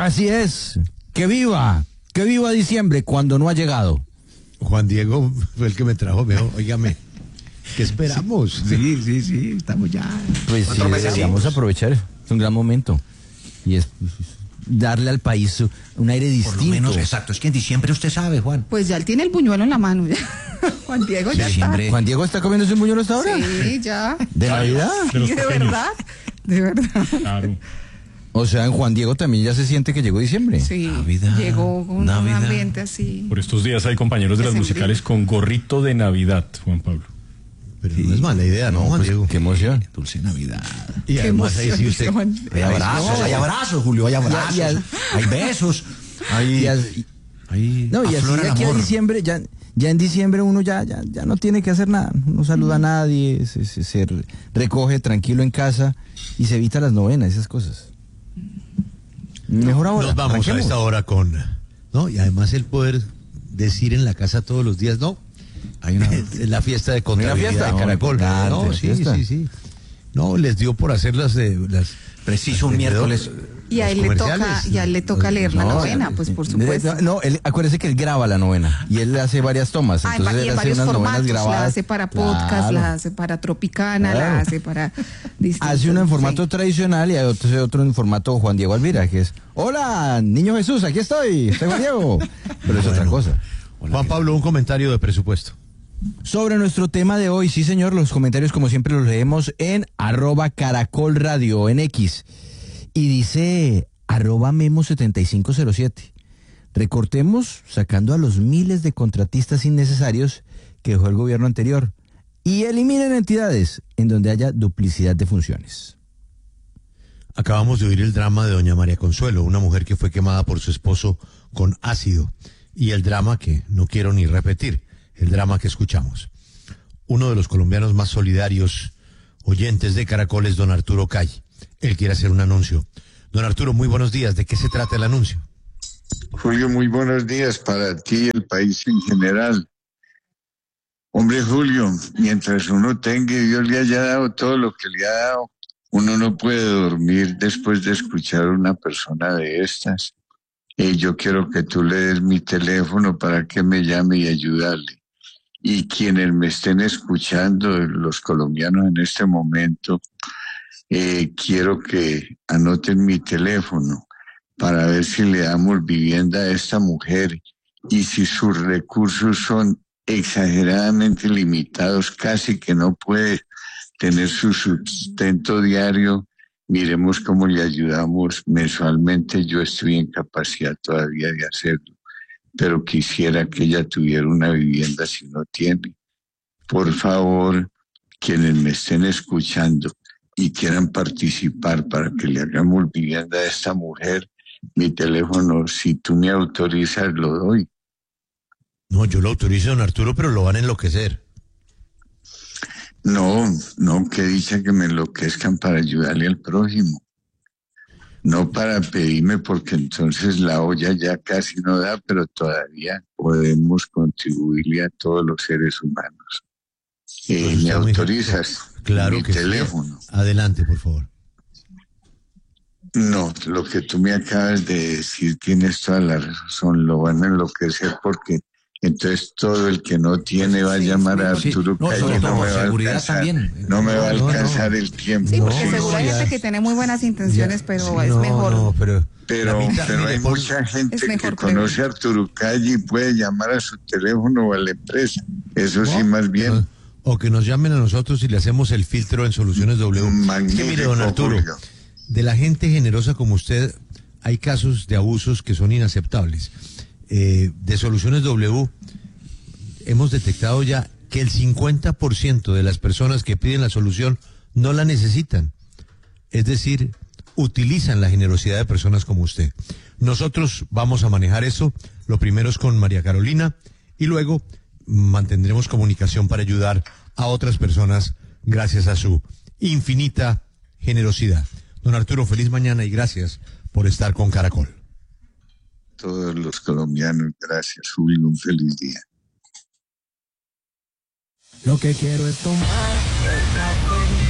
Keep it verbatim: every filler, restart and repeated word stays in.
Así es. Que viva, que viva diciembre cuando no ha llegado. Juan Diego fue el que me trajo, veo, óigame. ¿Qué esperamos? Sí, sí, sí, estamos ya. Pues sí, vamos a aprovechar. Es un gran momento. Y es darle al país un aire distinto. Por lo menos, exacto. Es que en diciembre usted sabe, Juan. Pues ya él tiene el buñuelo en la mano. Ya. Juan Diego ya Diciembre. está. ¿Juan Diego está comiéndose un buñuelo hasta ahora? Sí, ya. ¿De Navidad? Sí, de, de verdad. De verdad. Claro. O sea, en Juan Diego también ya se siente que llegó diciembre. Sí. Navidad, Llegó con Navidad. un ambiente así. Por estos días hay compañeros de las Decembrino. musicales con gorrito de Navidad, Juan Pablo. Pero no es mala idea, ¿no, Juan Pues, Diego? qué emoción. Dulce Navidad. Y Qué además ahí sí emoción, usted... Juan. Hay abrazos, hay abrazos, Julio, hay abrazos. Y al- Hay besos. Hay, Y as- hay No, y así aflora de el aquí a amor. diciembre, ya, ya en diciembre uno ya, ya, ya no tiene que hacer nada. No saluda a nadie, se, se, se re- recoge tranquilo en casa y se evita las novenas, esas cosas. Mejor ahora. Nos vamos arranquemos. a esta hora con... ¿no? Y además el poder decir en la casa todos los días, no, Hay una... es la fiesta de contabilidad fiesta? de No, Caracol. importante, No, sí, fiesta. sí, sí. No, les dio por hacer las... eh, las Preciso un las- miércoles. Y a él le toca, comerciales. y a él le toca leer la No, novena, pues por supuesto. No, él, acuérdese que él graba la novena y él hace varias tomas. Ah, en, Entonces va- y él en hace varios unas novenas formatos, la grabadas. hace para podcast, Claro. la hace para Tropicana, Claro. la hace para distintos, Hace una en formato sí. tradicional y hay otro, otro en formato Juan Diego Alvira, que es, hola, niño Jesús, aquí estoy, soy Juan Diego. Pero es otra cosa. Juan Pablo, un comentario de presupuesto. Sobre nuestro tema de hoy, sí señor, los comentarios como siempre los leemos en arroba caracol radio en X. Y dice arroba memo setenta y cinco cero siete. Recortemos sacando a los miles de contratistas innecesarios que dejó el gobierno anterior y eliminen entidades en donde haya duplicidad de funciones. Acabamos de oír el drama de doña María Consuelo, una mujer que fue quemada por su esposo con ácido. Y el drama que no quiero ni repetir, el drama que escuchamos. Uno de los colombianos más solidarios oyentes de Caracol es don Arturo Calle. Él quiere hacer un anuncio. Don Arturo, muy buenos días. ¿De qué se trata el anuncio? Julio, muy buenos días para ti y el país en general. Hombre, Julio, mientras uno tenga y Dios le haya dado todo lo que le ha dado, uno no puede dormir después de escuchar a una persona de estas. Y yo quiero que tú le des mi teléfono para que me llame y ayudarle. Y quienes me estén escuchando, los colombianos en este momento, eh, quiero que anoten mi teléfono para ver si le damos vivienda a esta mujer y si sus recursos son exageradamente limitados, casi que no puede tener su sustento diario, miremos cómo le ayudamos mensualmente. Yo estoy en capacidad todavía de hacerlo, pero quisiera que ella tuviera una vivienda si no tiene. Por favor, quienes me estén escuchando y quieran participar para que le hagamos vivienda a esta mujer, mi teléfono, si tú me autorizas, lo doy. No, yo lo autorizo, don Arturo, pero lo van a enloquecer. No, no, que dicha que me enloquezcan para ayudarle al prójimo. No para pedirme, porque entonces la olla ya casi no da, pero todavía podemos contribuirle a todos los seres humanos. Eh, Pues ¿Me está muy autorizas? Claro mi que teléfono. sí. Adelante, por favor. No, lo que tú me acabas de decir tienes toda la razón, lo van a enloquecer porque entonces todo el que no tiene va a llamar a Sí, Arturo no, Calle, sobre todo no me por va a seguridad alcanzar, también. no me va a No, no, alcanzar no. el tiempo. Sí, porque No, seguro hay ya. gente que tiene muy buenas intenciones, pero es no, mejor. No, pero, Pero, la mitad, pero mire, hay por- mucha gente es que mejor conoce a Arturo Calle y puede llamar a su teléfono o a la empresa. Eso sí, ¿no? más Que bien. nos- o que nos llamen a nosotros y le hacemos el filtro en Soluciones W. Es que mire, don Magnífico, Arturo, Julio. de la gente generosa como usted, hay casos de abusos que son inaceptables. Eh, de Soluciones W, hemos detectado ya que el cincuenta por ciento de las personas que piden la solución no la necesitan. Es decir, utilizan la generosidad de personas como usted. Nosotros vamos a manejar eso. Lo primero es con María Carolina y luego mantendremos comunicación para ayudar a otras personas gracias a su infinita generosidad. Don Arturo, feliz mañana y gracias por estar con Caracol. Todos los colombianos, gracias, Julio, un feliz día. Lo que quiero es tomar